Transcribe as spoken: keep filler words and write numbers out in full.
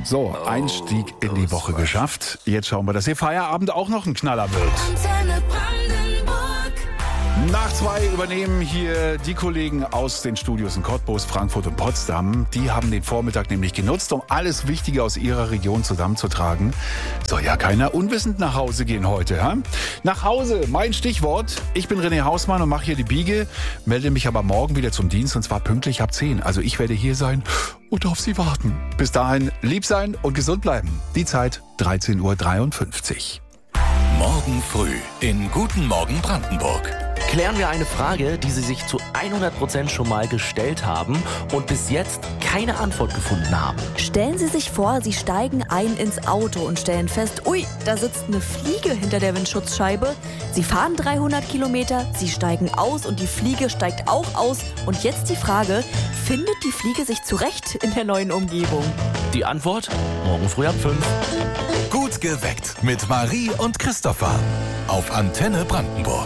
So, Einstieg in die Woche geschafft. Jetzt schauen wir, dass Ihr Feierabend auch noch ein Knaller wird. Antenne Brandenburg. Nach zwei übernehmen hier die Kollegen aus den Studios in Cottbus, Frankfurt und Potsdam. Die haben den Vormittag nämlich genutzt, um alles Wichtige aus ihrer Region zusammenzutragen. Soll ja keiner unwissend nach Hause gehen heute. Hä? Nach Hause, mein Stichwort. Ich bin René Hausmann und mache hier die Biege, melde mich aber morgen wieder zum Dienst und zwar pünktlich ab zehn. Also ich werde hier sein und auf Sie warten. Bis dahin lieb sein und gesund bleiben. Die Zeit dreizehn Uhr dreiundfünfzig. Morgen früh in Guten Morgen Brandenburg. Klären wir eine Frage, die Sie sich zu hundert Prozent schon mal gestellt haben und bis jetzt keine Antwort gefunden haben. Stellen Sie sich vor, Sie steigen ein ins Auto und stellen fest, ui, da sitzt eine Fliege hinter der Windschutzscheibe. Sie fahren dreihundert Kilometer, Sie steigen aus und die Fliege steigt auch aus. Und jetzt die Frage, findet die Fliege sich zurecht in der neuen Umgebung? Die Antwort? Morgen früh ab fünf. Gut geweckt mit Marie und Christopher auf Antenne Brandenburg.